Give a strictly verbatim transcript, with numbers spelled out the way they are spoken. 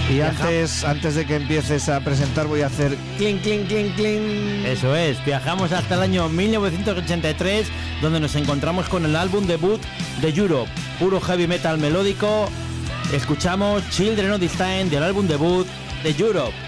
Y antes, antes de que empieces a presentar voy a hacer clink, clink, clink, clink. Eso es, viajamos hasta el año mil novecientos ochenta y tres, donde nos encontramos con el álbum debut de Europe, puro heavy metal melódico. Escuchamos Children of the Time del álbum debut de Europe.